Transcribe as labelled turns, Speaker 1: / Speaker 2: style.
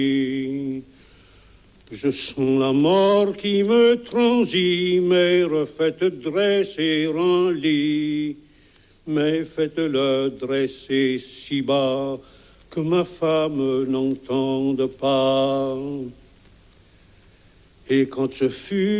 Speaker 1: Je sens la mort qui me transit, mère, faites dresser en lit, mais faites-le dresser si bas que ma femme n'entende pas. Et quand ce fut